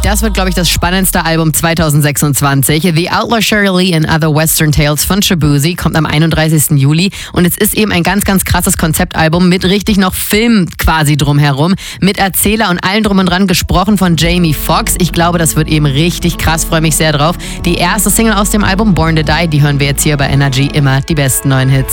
Das wird, glaube ich, das spannendste Album 2026. The Outlaw Shirley and Other Western Tales von Shaboozey kommt am 31. Juli. Und es ist eben ein ganz, ganz krasses Konzeptalbum mit richtig noch Film quasi drumherum. Mit Erzähler und allem drum und dran, gesprochen von Jamie Foxx. Ich glaube, das wird eben richtig krass. Freue mich sehr drauf. Die erste Single aus dem Album, Born to Die, die hören wir jetzt hier bei Energy. Immer die besten neuen Hits.